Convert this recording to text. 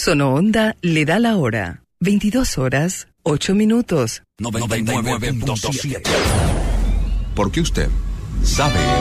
Sono Onda le da la hora. 22 horas, 8 minutos. 99.7. Porque usted sabe.